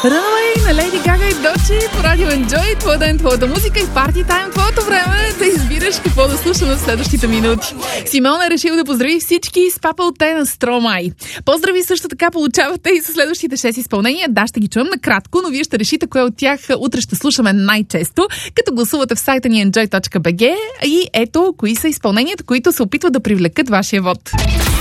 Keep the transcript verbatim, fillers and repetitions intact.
Runaway на Леди Гага и Дочи по радио Enjoy. Твой ден, твоята музика и парти тайм, твоето време да избираш какво да слушаме в следващите минути. Симон е решил да поздрави всички с Папа от те на Стромай. Поздрави също така получавате и за следващите шест изпълнения. Да, ще ги чуем накратко, но вие ще решите кое от тях утре ще слушаме най-често, като гласувате в сайта ни enjoy точка би джи. И ето кои са изпълненията, които се опитват да привлекат вашия вод.